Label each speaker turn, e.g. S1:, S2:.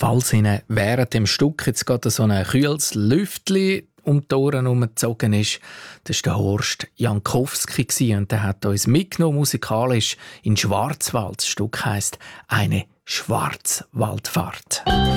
S1: Falls Ihnen während dem Stück jetzt gerade so ein kühles Lüftchen um die Ohren herumgezogen ist, das war der Horst Jankowski und der hat uns mitgenommen musikalisch in den Schwarzwald. Das Stück heisst «Eine Schwarzwaldfahrt».